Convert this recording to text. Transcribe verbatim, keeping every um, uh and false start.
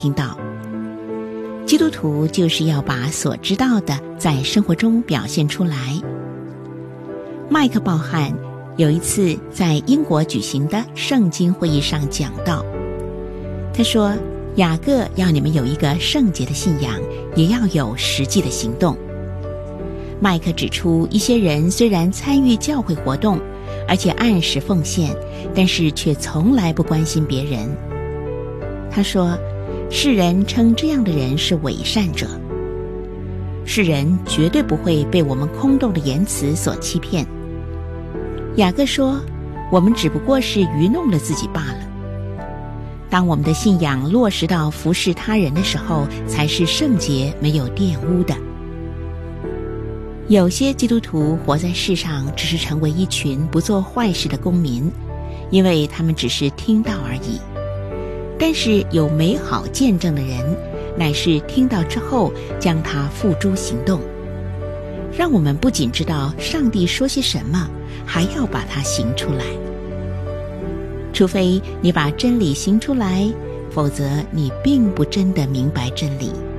听到。基督徒就是要把所知道的在生活中表现出来。麦克鲍汉有一次在英国举行的圣经会议上讲道，他说，雅各要你们有一个圣洁的信仰，也要有实际的行动。麦克指出，一些人虽然参与教会活动，而且按时奉献，但是却从来不关心别人。他说，世人称这样的人是伪善者。世人绝对不会被我们空洞的言辞所欺骗。雅各说，我们只不过是愚弄了自己罢了。当我们的信仰落实到服侍他人的时候，才是圣洁没有玷污的。有些基督徒活在世上，只是成为一群不做坏事的公民，因为他们只是听到而已。但是有美好见证的人，乃是听到之后将它付诸行动，让我们不仅知道上帝说些什么，还要把它行出来。除非你把真理行出来，否则你并不真的明白真理。